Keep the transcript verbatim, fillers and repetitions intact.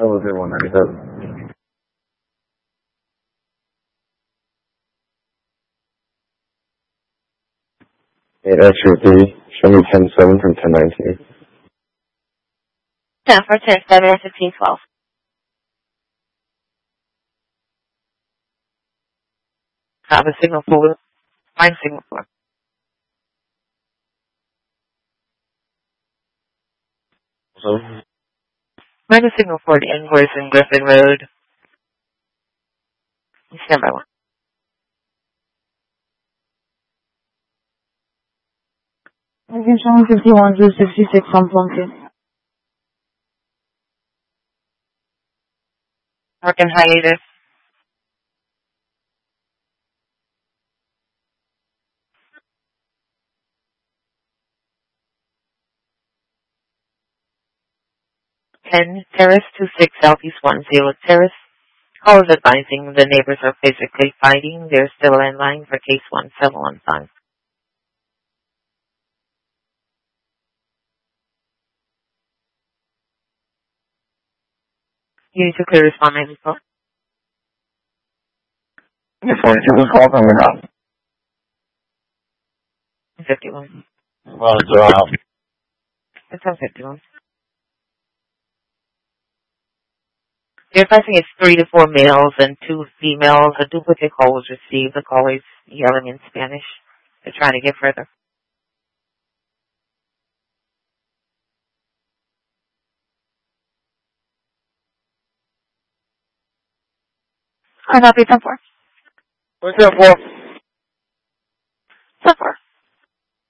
double zero one nine seven. eight X-ray three, show me ten seven from ten nineteen. ten for ten seven and fifteen twelve. Have a signal for find signal for. So, Find a signal for the invoice in Griffin Road. Stand by one. You can show me fifty-one to sixty-six on Plumpkin. Working hiatus. ten Terrace two six Southeast one zero Terrace. Call is advising the neighbors are physically fighting. They're still in line for case one seven one five. You need to clear respond nine four. this one, two was called coming up. fifty-one. Well, it's around. It's on fifty-one. They're advising it's three to four males and two females. A duplicate call was received. The caller is yelling in Spanish. They're trying to get further. I copy ten four. What's that for?